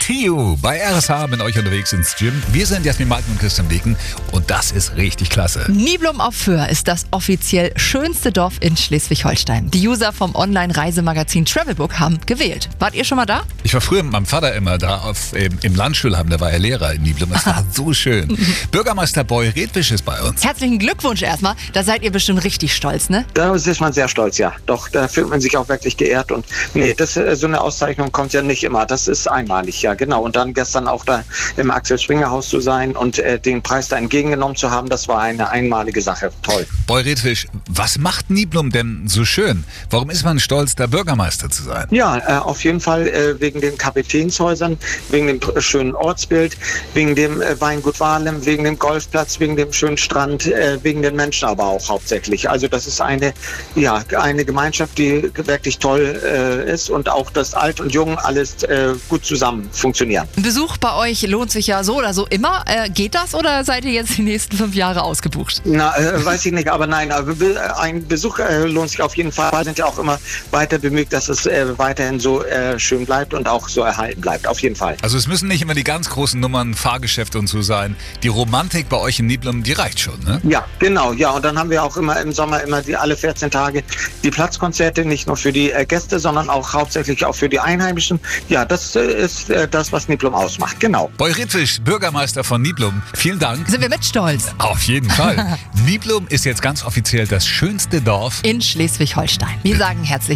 TU bei RSH mit euch unterwegs ins Gym. Wir sind Jasmin Malten und Christian Beken und das ist richtig klasse. Niblum auf Föhr ist das offiziell schönste Dorf in Schleswig-Holstein. Die User vom Online-Reisemagazin Travelbook haben gewählt. Wart ihr schon mal da? Ich war früher mit meinem Vater immer da im Landschulheim, der war ja Lehrer in Niblum. Es war so schön. Bürgermeister Boy Redwisch ist bei uns. Herzlichen Glückwunsch erstmal. Da seid ihr bestimmt richtig stolz, ne? Da ist man sehr stolz, ja. Doch, da fühlt man sich auch wirklich geehrt. Und nee, so eine Auszeichnung kommt ja nicht immer. Das ist einmalig, ja, genau. Und dann gestern auch da im Axel Springer Haus zu sein und den Preis da entgegengenommen zu haben, das war eine einmalige Sache. Toll. Boy Redwisch, was macht Niblum denn so schön? Warum ist man stolz, da Bürgermeister zu sein? Ja, auf jeden Fall wegen den Kapitänshäusern, wegen dem schönen Ortsbild, wegen dem Weingut Wahlem, wegen dem Golfplatz, wegen dem schönen Strand, wegen den Menschen aber auch hauptsächlich. Also das ist eine Gemeinschaft, die wirklich toll ist und auch das Alt und Jung alles gut zusammen funktionieren. Ein Besuch bei euch lohnt sich ja so oder so immer. Geht das oder seid ihr jetzt die nächsten 5 Jahre ausgebucht? Na, weiß ich nicht, aber nein, ein Besuch lohnt sich auf jeden Fall. Wir sind ja auch immer weiter bemüht, dass es weiterhin so schön bleibt und auch so erhalten bleibt, auf jeden Fall. Also es müssen nicht immer die ganz großen Nummern, Fahrgeschäfte und so sein. Die Romantik bei euch in Niblum, die reicht schon, ne? Ja, genau, ja. Und dann haben wir auch immer im Sommer alle 14 Tage die Platzkonzerte, nicht nur für die Gäste, sondern auch hauptsächlich auch für die Einheimischen. Ja, das ist das, was Niblum ausmacht, genau. Boy Redwisch, Bürgermeister von Niblum, vielen Dank. Sind wir mit stolz? Auf jeden Fall. Niblum ist jetzt ganz offiziell das schönste Dorf In Schleswig-Holstein. Wir sagen herzlich